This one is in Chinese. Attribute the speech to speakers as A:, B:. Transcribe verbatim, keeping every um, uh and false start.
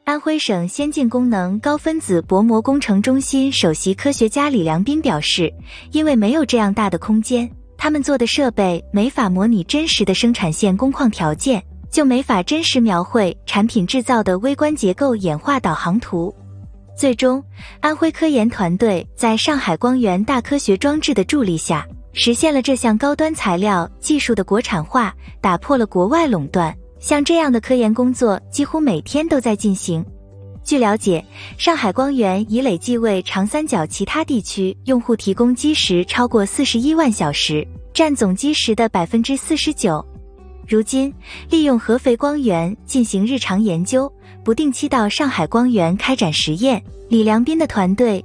A: 安徽省先进功能高分子薄膜工程中心首席科学家李良斌表示，因为没有这样大的空间，他们做的设备没法模拟真实的生产线工况条件，就没法真实描绘产品制造的微观结构演化导航图。最终，安徽科研团队在上海光源大科学装置的助力下，实现了这项高端材料技术的国产化，打破了国外垄断。像这样的科研工作几乎每天都在进行。据了解，上海光源已累计为长三角其他地区用户提供基石超过四十一万小时，占总基石的 百分之四十九。如今，利用合肥光源进行日常研究，不定期到上海光源开展实验。李良斌的团队